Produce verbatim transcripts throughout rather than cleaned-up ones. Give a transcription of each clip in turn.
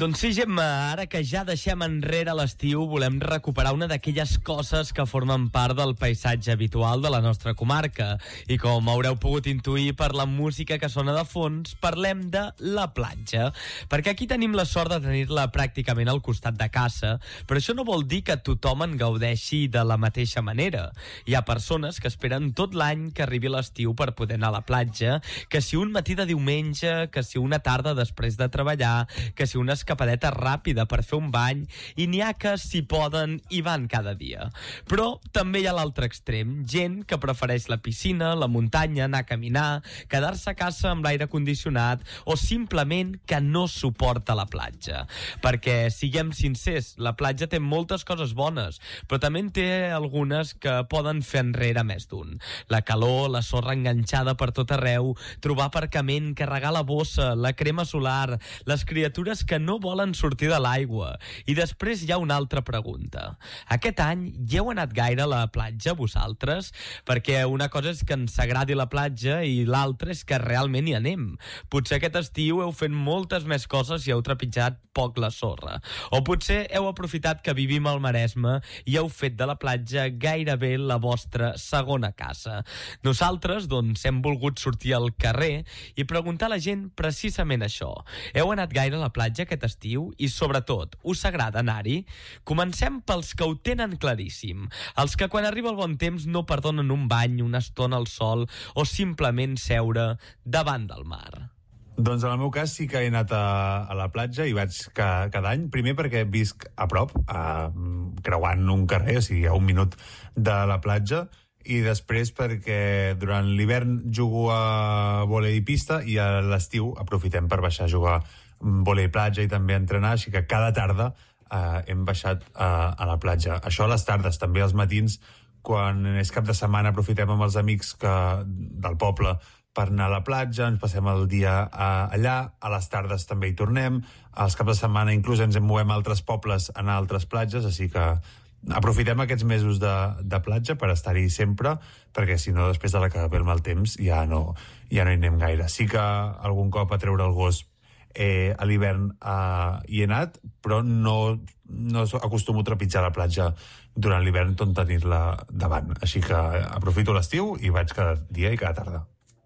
Doncs sí, Gemma, ara que ja deixem enrere l'estiu, volem recuperar una d'aquelles coses que formen part del paisatge habitual de la nostra comarca. I com haureu pogut intuir per la música que sona de fons, parlem de la platja. Perquè aquí tenim la sort de tenir-la pràcticament al costat de casa, però això no vol dir que tothom en gaudeixi de la mateixa manera. Hi ha persones que esperen tot l'any que arribi l'estiu per poder anar a la platja, que si un matí de diumenge, que si una tarda després de treballar, que si una escapadeta ràpida per fer un bany, i n'hi ha que, si poden, hi van cada dia. Però també hi ha l'altre extrem, gent que prefereix la piscina, la muntanya, anar a caminar, quedar-se a casa amb l'aire condicionat o simplement que no suporta la platja. Perquè, siguem sincers, la platja té moltes coses bones, però també en té algunes que poden fer enrere més d'un. La calor, la sorra enganxada per tot arreu, trobar aparcament, carregar la bossa, la crema solar, les criatures que no volen sortir de l'aigua. I després hi ha una altra pregunta. Aquest any hi heu anat gaire a la platja, vosaltres? Perquè una cosa és que ens agradi la platja i l'altra és que realment hi anem. Potser aquest estiu heu fet moltes més coses i heu trepitjat poc la sorra. O potser heu aprofitat que vivim al Maresme i heu fet de la platja gairebé la vostra segona casa. Nosaltres, doncs, hem volgut sortir al carrer i preguntar a la gent precisament això. Heu anat gaire a la platja aquest estiu i, sobretot, us agrada anar-hi? Comencem pels que ho tenen claríssim. Els que quan arriba el bon temps no perdonen un bany, una estona al sol o simplement seure davant del mar. Doncs en el meu cas sí que he anat a, a la platja i vaig ca, cada any. Primer perquè visc a prop, a, creuant un carrer, o sigui, a un minut de la platja, i després perquè durant l'hivern jugo a vòlei pista i a l'estiu aprofitem per baixar a jugar vòlei platja i també entrenar, així que cada tarda eh, hem baixat eh, a la platja. Això a les tardes, també als matins, quan és cap de setmana aprofitem amb els amics que, del poble per anar a la platja, ens passem el dia eh, allà, a les tardes també hi tornem, als caps de setmana inclús ens en movem a altres pobles a anar a altres platges, així que aprofitem aquests mesos de, de platja per estar-hi sempre, perquè si no després de la que ve el mal temps ja no, ja no hi anem gaire. Sí que algun cop a treure el gos eh, a l'hivern eh, hi he anat, però no, no acostumo a trepitjar la platja durant l'hivern tot tenir-la davant. Així que aprofito l'estiu i vaig cada dia i cada tarda.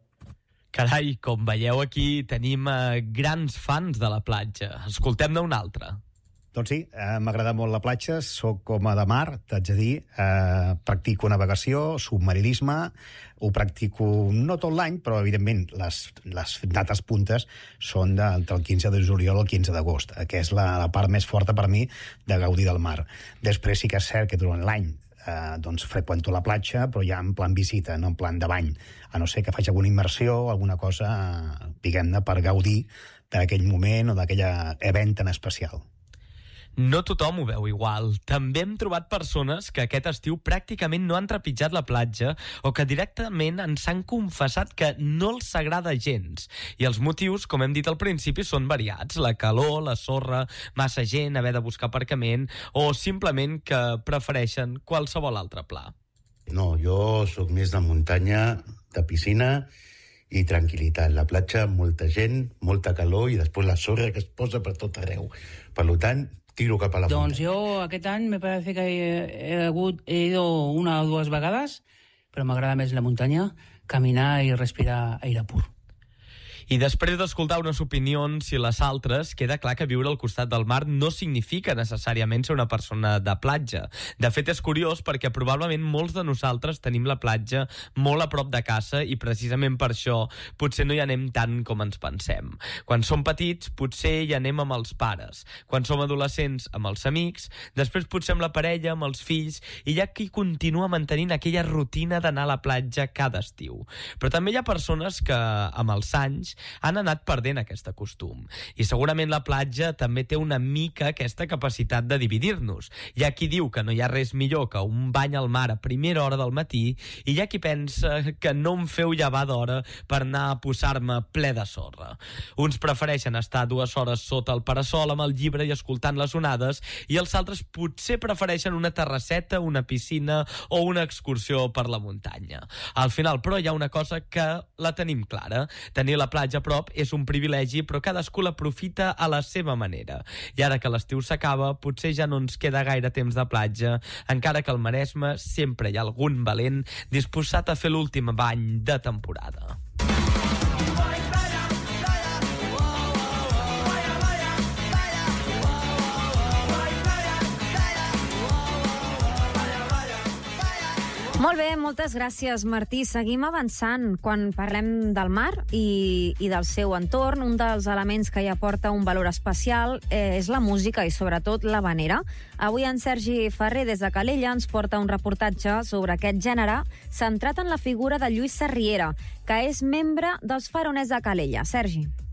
Carai, com veieu aquí tenim eh, grans fans de la platja. Escoltem-ne un altre. Doncs sí, eh, m'agrada molt la platja, soc home de mar, t'haig de dir, eh, practico navegació, submarinisme, ho practico no tot l'any, però evidentment les, les dates puntes són de, entre el quinze de juliol al quinze d'agost, que és la, la part més forta per mi de gaudir del mar. Després sí que és cert que durant l'any eh, doncs freqüento la platja, però ja en plan visita, no en plan de bany, a no ser que faig alguna immersió o alguna cosa, eh, diguem-ne, per gaudir d'aquell moment o d'aquell event en especial. No tothom ho veu igual. També hem trobat persones que aquest estiu pràcticament no han trepitjat la platja o que directament ens han confessat que no els agrada gens. I els motius, com hem dit al principi, són variats. La calor, la sorra, massa gent, haver de buscar aparcament o simplement que prefereixen qualsevol altre pla. No, jo sóc més de muntanya, de piscina i tranquil·litat. La platja, molta gent, molta calor i després la sorra que es posa per tot arreu. Per tant, tiro cap a la doncs muntanya. yo aquest any me parece que he, he, hagut, he ido una o dues vegades, però m'agrada més la muntanya, caminar i respirar aire pur. I després d'escoltar unes opinions i les altres, queda clar que viure al costat del mar no significa necessàriament ser una persona de platja. De fet, és curiós perquè probablement molts de nosaltres tenim la platja molt a prop de casa i precisament per això potser no hi anem tant com ens pensem. Quan som petits, potser hi anem amb els pares. Quan som adolescents, amb els amics. Després potser amb la parella, amb els fills. I hi ha qui continua mantenint aquella rutina d'anar a la platja cada estiu. Però també hi ha persones que, amb els anys, han anat perdent aquest costum. I segurament la platja també té una mica aquesta capacitat de dividir-nos. Hi ha qui diu que no hi ha res millor que un bany al mar a primera hora del matí i hi ha qui pensa que no em feu llevar d'hora per anar a posar-me ple de sorra. Uns prefereixen estar dues hores sota el parasol amb el llibre i escoltant les onades i els altres potser prefereixen una terrasseta, una piscina o una excursió per la muntanya. Al final, però, hi ha una cosa que la tenim clara. Tenir la platja platja a prop és un privilegi, però cadascú l'aprofita a la seva manera. I ara que l'estiu s'acaba, potser ja no ens queda gaire temps de platja, encara que al Maresme sempre hi ha algun valent disposat a fer l'últim bany de temporada. Molt bé, moltes gràcies, Martí. Seguim avançant. Quan parlem del mar i, i del seu entorn, un dels elements que hi aporta un valor especial eh, és la música i, sobretot, l'havanera. Avui en Sergi Ferrer, des de Calella, ens porta un reportatge sobre aquest gènere centrat en la figura de Lluís Sarriera, que és membre dels Faroners de Calella. Sergi.